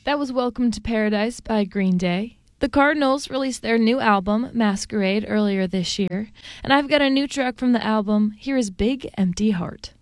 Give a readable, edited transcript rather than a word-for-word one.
That was Welcome to Paradise by Green Day. The Cardinals released their new album, Masquerade, earlier this year, and I've got a new track from the album. Here is Big Empty Heart.